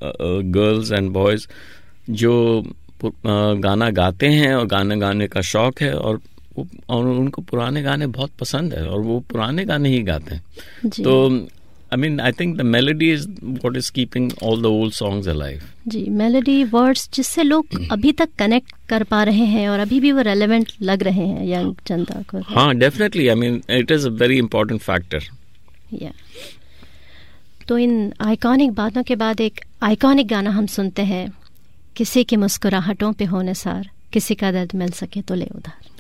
Girls and boys जो गाना गाते हैं और गाना गाने का शौक़ है, और उनको पुराने गाने बहुत पसंद है और वो पुराने गाने ही गाते हैं. तो I mean, I think the melody is what is keeping all the old songs alive. Ji, melody, words जिससे लोग अभी तक कनेक्ट कर पा रहे हैं और अभी भी वो रेलेवेंट लग रहे हैं यंग जनता को. हाँ, definitely. I mean, it is a very important factor. Yeah. तो इन आइकॉनिक बातों के बाद एक आइकॉनिक गाना हम सुनते हैं, किसी की मुस्कुराहटों पे हो निसार, किसी का दर्द मिल सके तो ले उधार.